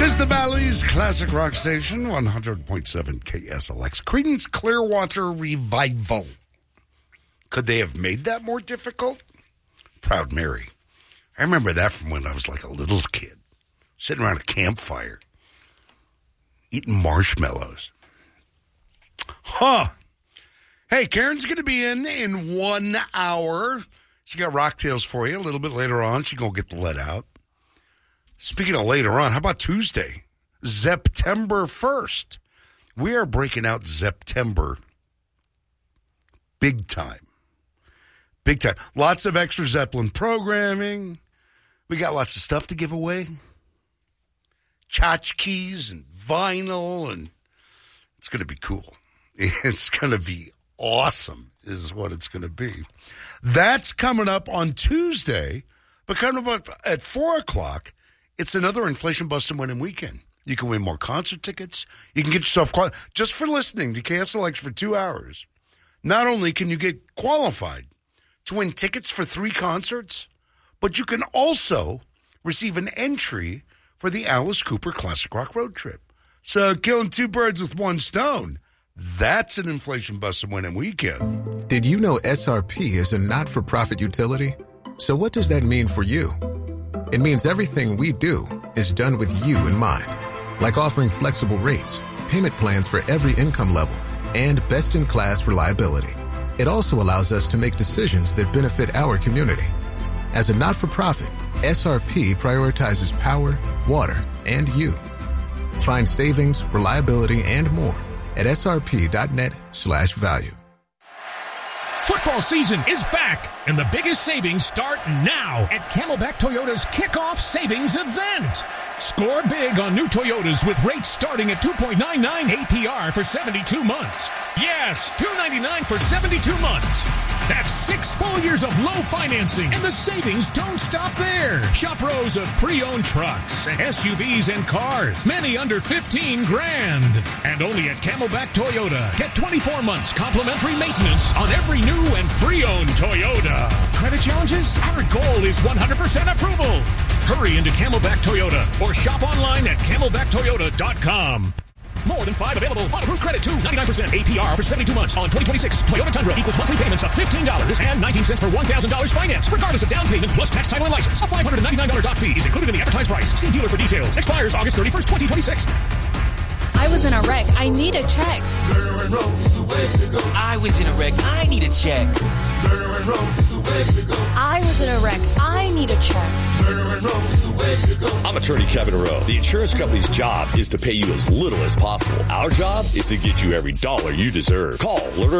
is the Valley's classic rock station, 100.7 KSLX. Creedence Clearwater Revival. Could they have made that more difficult? Proud Mary. I remember that from when I was like a little kid, sitting around a campfire, eating marshmallows. Hey, Karen's going to be in 1 hour. She got rock tales for you a little bit later on. She's going to get the let out. Speaking of later on, how about Tuesday, September 1st? We are breaking out September big time. Big time. Lots of extra Zeppelin programming. We got lots of stuff to give away. Tchotchkes and vinyl, and it's going to be cool. It's going to be awesome is what it's going to be. That's coming up on Tuesday, but coming up at 4 o'clock, it's another Inflation Bustin' Winning Weekend. You can win more concert tickets. You can get yourself just for listening to KSLX for 2 hours. Not only can you get qualified to win tickets for 3 concerts, but you can also receive an entry for the Alice Cooper Classic Rock Road Trip. So killing 2 birds with 1 stone. That's an Inflation Bustin' Winning Weekend. Did you know SRP is a not-for-profit utility? So what does that mean for you? It means everything we do is done with you in mind, like offering flexible rates, payment plans for every income level, and best-in-class reliability. It also allows us to make decisions that benefit our community. As a not-for-profit, SRP prioritizes power, water, and you. Find savings, reliability, and more at srp.net/value. Football season is back, and the biggest savings start now at Camelback Toyota's Kickoff Savings Event. Score big on new Toyotas with rates starting at 2.99 APR for 72 months. Yes, $299 for 72 months. That's 6 full years of low financing, and the savings don't stop there. Shop rows of pre-owned trucks, SUVs, and cars, many under $15,000. And only at Camelback Toyota, get 24 months complimentary maintenance on every new and pre-owned Toyota. Credit challenges? Our goal is 100% approval. Hurry into Camelback Toyota or shop online at camelbacktoyota.com. More than 5 available. On approved credit to 99% APR for 72 months on 2026. Toyota Tundra equals monthly payments of $15.19 per $1,000 finance, regardless of down payment plus tax, title, and license. A $599 doc fee is included in the advertised price. See dealer for details. Expires August 31st, 2026. I was in a wreck. I need a check. I was in a wreck. I need a check. I was in a wreck. I need a check. I'm attorney Kevin Rowe. The insurance company's job is to pay you as little as possible. Our job is to get you every dollar you deserve. Call Lerner